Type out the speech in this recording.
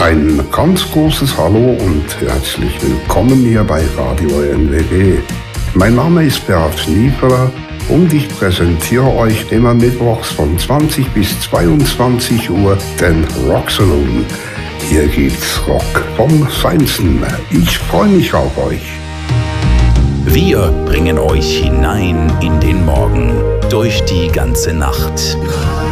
Ein ganz großes Hallo und herzlich willkommen hier bei Radio NWG. Mein Name ist Bert Schnieferer und ich präsentiere euch immer mittwochs von 20 bis 22 Uhr den Rock Saloon. Hier gibt's Rock vom Feinsten. Ich freue mich auf euch. Wir bringen euch hinein in den Morgen, durch die ganze Nacht.